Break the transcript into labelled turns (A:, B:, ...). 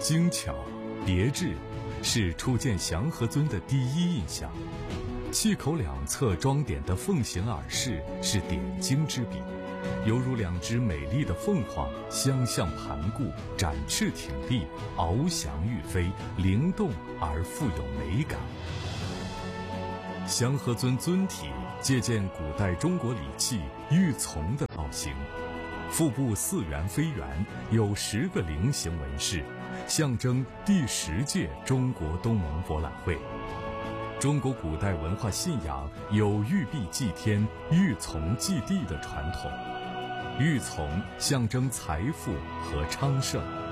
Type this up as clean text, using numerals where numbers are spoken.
A: 精巧、别致，是初见祥和尊的第一印象。气口两侧装点的凤形耳饰是点睛之笔，犹如两只美丽的凤凰，相向盘顾，展翅挺立，翱翔欲飞，灵动而富有美感。祥和尊尊体借鉴古代中国礼器玉琮的造型，腹部4圆飞圆，有10个菱形纹饰，象征第10届中国东盟博览会。中国古代文化信仰有玉璧祭天、玉琮祭地的传统，玉琮象征财富和昌盛。